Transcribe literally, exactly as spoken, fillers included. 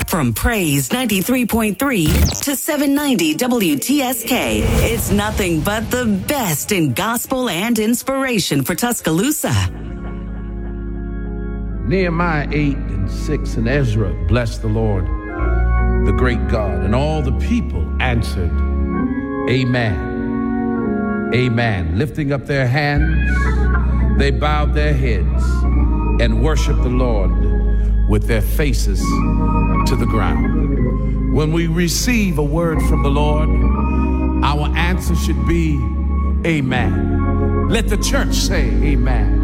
From Praise ninety-three point three to seven ninety W T S K, it's nothing but the best in gospel and inspiration for Tuscaloosa. Nehemiah eight and six and Ezra blessed the Lord, the great God, and all the people answered, Amen. Amen. Lifting up their hands, they bowed their heads and worshiped the Lord with their faces to the ground. When we receive a word from the Lord, our answer should be, Amen. Let the church say, Amen.